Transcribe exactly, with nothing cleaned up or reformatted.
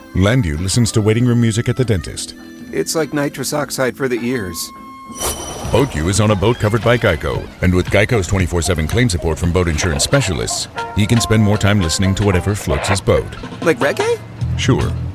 Landu listens to waiting room music at the dentist. It's like nitrous oxide for the ears. BoatU is on a boat covered by Geico, and with Geico's twenty-four seven claim support from boat insurance specialists, he can spend more time listening to whatever floats his boat. Like reggae? Sure.